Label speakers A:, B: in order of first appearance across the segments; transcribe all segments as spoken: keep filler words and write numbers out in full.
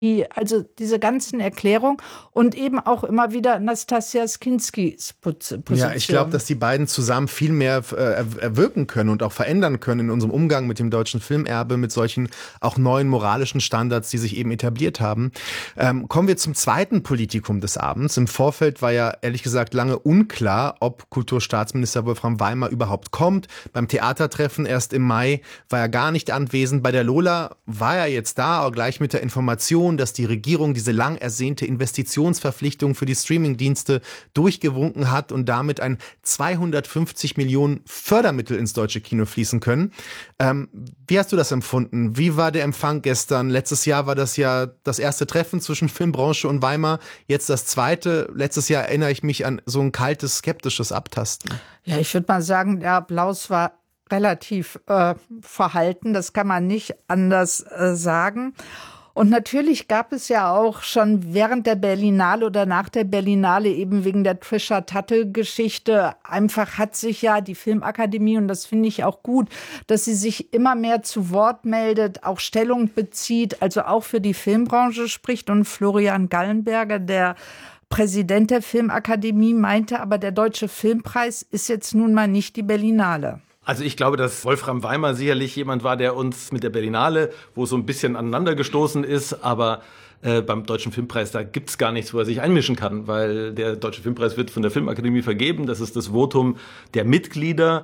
A: Die, also diese ganzen Erklärungen und eben auch immer wieder Nastassja Skinskis Position.
B: Ja, ich glaube, dass die beiden zusammen viel mehr äh, erwirken können und auch verändern können in unserem Umgang mit dem deutschen Filmerbe, mit solchen auch neuen moralischen Standards, die sich eben etabliert haben. Ähm, kommen wir zum zweiten Politikum des Abends. Im Vorfeld war ja ehrlich gesagt lange unklar, ob Kulturstaatsminister Wolfram Weimar überhaupt kommt. Beim Theatertreffen erst im Mai war er gar nicht anwesend. Bei der Lola war er jetzt da, auch gleich mit der Information, dass die Regierung diese lang ersehnte Investitionsverpflichtung für die Streamingdienste durchgewunken hat und damit ein zweihundertfünfzig Millionen Fördermittel ins deutsche Kino fließen können. Ähm, wie hast du das empfunden? Wie war der Empfang gestern? Letztes Jahr war das ja das erste Treffen zwischen Filmbranche und Weimar. Jetzt das zweite. Letztes Jahr erinnere ich mich an so ein kaltes, skeptisches Abtasten.
A: Ja, ich würde mal sagen, der Applaus war relativ äh, verhalten. Das kann man nicht anders äh, sagen. Und natürlich gab es ja auch schon während der Berlinale oder nach der Berlinale eben wegen der Trisha-Tuttle-Geschichte einfach hat sich ja die Filmakademie, und das finde ich auch gut, dass sie sich immer mehr zu Wort meldet, auch Stellung bezieht, also auch für die Filmbranche spricht. Und Florian Gallenberger, der Präsident der Filmakademie, meinte aber, der Deutsche Filmpreis ist jetzt nun mal nicht die Berlinale.
C: Also ich glaube, dass Wolfram Weimar sicherlich jemand war, der uns mit der Berlinale, wo so ein bisschen aneinander gestoßen ist, aber äh, beim Deutschen Filmpreis, da gibt's gar nichts, wo er sich einmischen kann, weil der Deutsche Filmpreis wird von der Filmakademie vergeben, das ist das Votum der Mitglieder.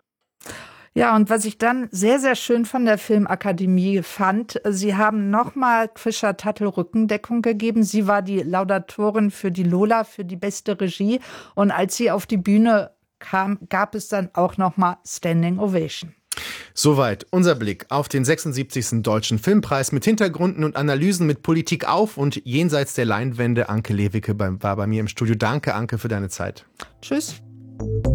A: Ja, und was ich dann sehr, sehr schön von der Filmakademie fand, sie haben nochmal Trisha Tuttle Rückendeckung gegeben. Sie war die Laudatorin für die Lola, für die beste Regie. Und als sie auf die Bühne kam, gab es dann auch nochmal Standing Ovation.
B: Soweit unser Blick auf den sechsundsiebzigsten Deutschen Filmpreis mit Hintergründen und Analysen mit Politik auf und jenseits der Leinwände. Anke Lewicke war bei mir im Studio. Danke, Anke, für deine Zeit.
A: Tschüss.